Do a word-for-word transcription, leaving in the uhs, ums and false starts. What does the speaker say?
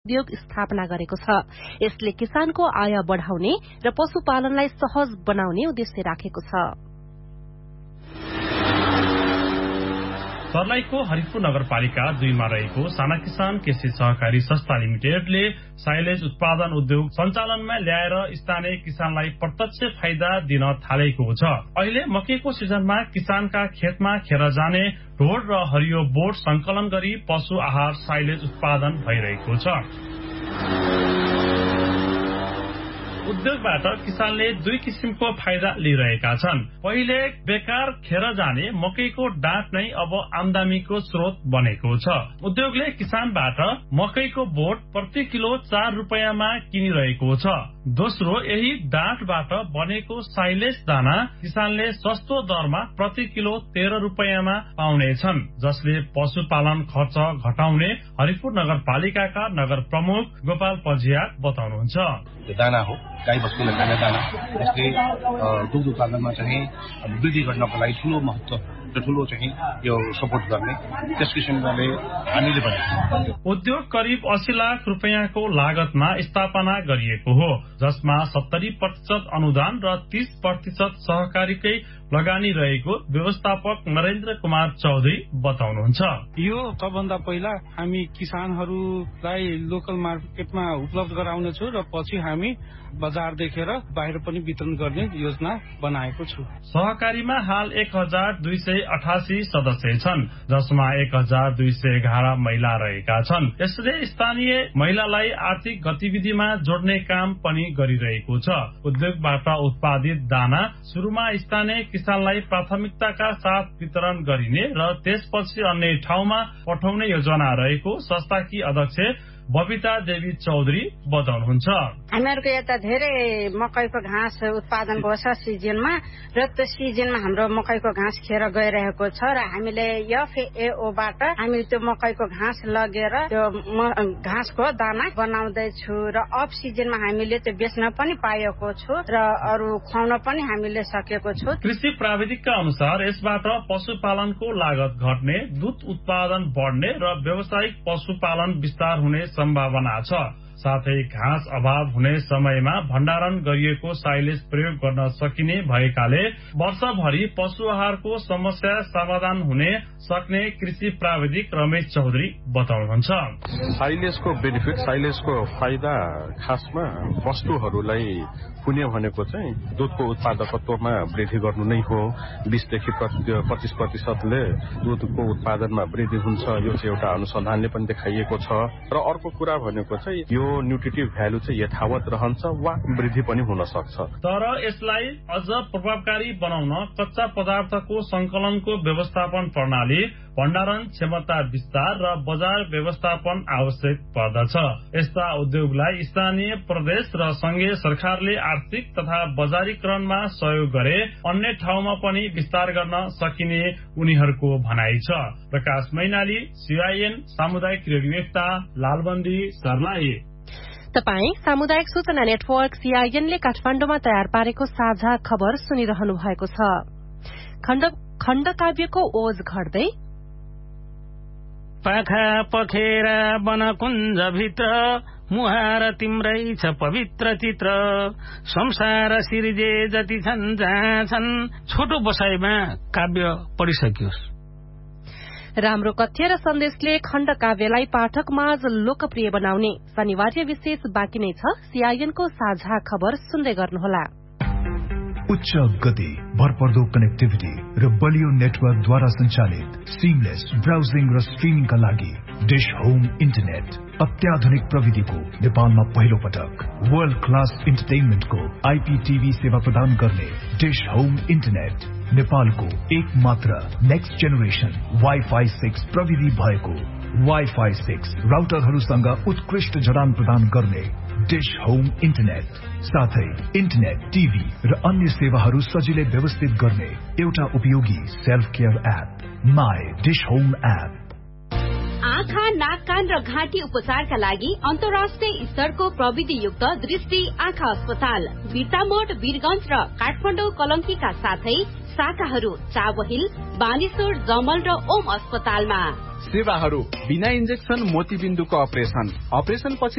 उद्योग स्थापना गरेको छ। यसले किसानको आय बढ़ाउने र पशुपालनलाई सहज बनाउने उद्देश्य राखेको छ। सर्लाहीको हरिपुर नगरपालिका दुईमा रहेको साना किसान कृषि सहकारी संस्था लिमिटेडले साइलेज उत्पादन उद्योग सञ्चालनमा ल्याएर स्थानीय किसानलाई प्रत्यक्ष फाइदा दिन थालेको छ। अहिले मकैको सिजनमा किसानका खेतमा खेर जाने ढोड र हरियो बोट संकलन गरी पशु आहार साइलेज उत्पादन भइरहेको छ। उद्योगबाट किसानले दुई किसिमको फाइदा लिइरहेका छन्। पहिले बेकार खेर जाने मकैको डाँट नै अब आमदानीको स्रोत बनेको छ। उद्योगले किसानबाट मकैको बोट प्रति किलो चार रुपियाँमा किनिरहेको छ। दोस्रो, यही डाँटबाट बनेको साइलेज दाना किसानले सस्तो दरमा प्रति किलो तेह्र रुपियाँमा पाउनेछन्, जसले पशुपालन खर्च घटाउने हरिपुर नगरपालिकाका नगर प्रमुख गोपाल पजिया बताउनुहुन्छ। दाना हो गाई बस्तुलाई खाने दाना, यसले दुग्ध उत्पादनमा चाहिँ वृद्धि गर्नको लागि ठूलो महत्व ठूलो चाहिँ यो सपोर्ट गर्ने त्यस किसिमले हामीले भने उद्योग करिब अस्सी लाख रुपियाँको लागतमा स्थापना गरिएको हो, जसमा सत्तरी प्रतिशत अनुदान र तीस प्रतिशत सहकारीकै लगानी रहेको व्यवस्थापक नरेन्द्र कुमार चौधरी बताउनुहुन्छ। यो सबभन्दा पहिला हामी किसानहरूलाई लोकल मार्केटमा उपलब्ध गराउनेछौँ र पछि हामी बजार देखेर बाहिर पनि वितरण गर्ने योजना बनाएको छु। सहकारीमा हाल एक हजार दुई सय अठासी सदस्य छन्, जसमा एक हजार दुई सय एघार महिला रहेका छन्। यसले स्थानीय महिलालाई आर्थिक गतिविधिमा जोड्ने काम पनि गरिरहेको छ। उद्योगबाट उत्पादित दाना सुरुमा स्थानीय किसानलाई प्राथमिकताका साथ वितरण गरिने र त्यसपछि अन्य ठाउँमा पठाउने योजना रहेको संस्थाकी अध्यक्ष बबिता देवी चौधरी बताउनुहुन्छ। हामीहरूको यता धेरै मकैको घाँस उत्पादन भएको छ सिजनमा, र त्यो सिजनमा हाम्रो मकैको घाँस खेर गइरहेको छ र हामीले एफएओबाट हामी त्यो मकैको घाँस लगेर त्यो घाँसको दाना बनाउँदैछु र अफ सिजनमा हामीले त्यो बेच्न पनि पाएको छु र अरू खुवाउन पनि हामीले सकेको छु। कृषि प्राविधिकका अनुसार यसबाट पशुपालनको लागत घट्ने, दूध उत्पादन बढ्ने र व्यावसायिक पशुपालन विस्तार हुने सम्भावना छ। साथै घाँस अभाव हुने समयमा भण्डारण गरिएको साइलेज प्रयोग गर्न सकिने भएकाले वर्षभरि पशु आहारको समस्या समाधान हुने सक्ने कृषि प्राविधिक रमेश चौधरी बताउनुहुन्छ। साइलेजको बेनिफिट, साइलेजको फाइदा खासमा वस्तुहरूलाई पुण्य भनेको चाहिँ दूधको उत्पादकत्वमा वृद्धि गर्नु नै हो। बीसदेखि पच्चीस प्रतिशतले दूधको उत्पादनमा वृद्धि हुन्छ, यो चाहिँ एउटा अनुसन्धानले पनि देखाइएको छ। र अर्को कुरा भनेको चाहिँ यो न्युट्रिटिभ भ्यालु चाहिँ यथावत रहन्छ वा वृद्धि पनि हुन सक्छ। तर यसलाई अझ प्रभावकारी बनाउन कच्चा पदार्थको संकलनको व्यवस्थापन प्रणाली, भण्डारण क्षमता विस्तार र बजार व्यवस्थापन आवश्यक पर्दछ। यस्ता उद्योगलाई स्थानीय प्रदेश र संघीय सरकारले आर्थिक तथा बजारीकरणमा सहयोग गरे अन्य ठाउँमा पनि विस्तार गर्न सकिने उनीहरूको भनाइ छ। प्रकाश मैनाली, सीआईएन सामुदायिक रेडियो एकता, लालबन्दी, सर्लाही। तपाई सामुदायिक सूचना नेटवर्क सीआईएनले काठमाडौँमा तयार पारेको साझा खबर सुनिरहनु भएको छ। खण्ड काव्यको ओज घट्दै पाखा पखेर वनकुञ्ज भित्र मुहार तिम्रै छ पवित्र चित्र, संसार सिर्जे जति छन् जहाँ छन्। छोटो बसाइमा काव्य पढिसकियोस्। राम्रो कथ्य र सन्देशले खण्ड काव्यलाई पाठकमाझ लोकप्रिय बनाउने शनिवार्य विशेष बाँकी नै छ। सीआईएनको साझा खबर सुन्दै गर्नुहोला। उच्च गति, भरपर्दो कनेक्टिभिटी र बलियो नेटवर्कद्वारा सञ्चालित सिमलेस ब्राउजिङ र स्ट्रिमिङका लागि डिश होम इन्टरनेट अत्याधुनिक प्रविधिको नेपालमा पहिलो पटक वर्ल्ड क्लास इन्टरटेनमेन्टको आईपीटीभी सेवा प्रदान गर्ने डिश होम इन्टरनेट नेपालको एक मात्र नेक्स्ट जेनेरेसन वाइफाई सिक्स प्रविधि भएको वाइफाई सिक्स राउटरहरूसँग उत्कृष्ट जडान प्रदान गर्ने डिश होम इन्टरनेट, साथै इन्टरनेट, टिभी र अन्य सेवाहरू सजिलै व्यवस्थित गर्ने एउटा उपयोगी self care app my dish home app. आँखा, नाक, कान र घाँटी उपचारका लागि अन्तर्राष्ट्रिय स्तरको प्रविधियुक्त दृष्टि आँखा अस्पताल बिर्तामोड, वीरगंज र काठमाडौँ कलंकीका साथै शाखाहरू चावहिल, बानेश्वर, जमल र ओम अस्पतालमा। सेवाहरू बिना इन्जेक्सन मोतीबिन्दुको अपरेसन, अपरेसन पछि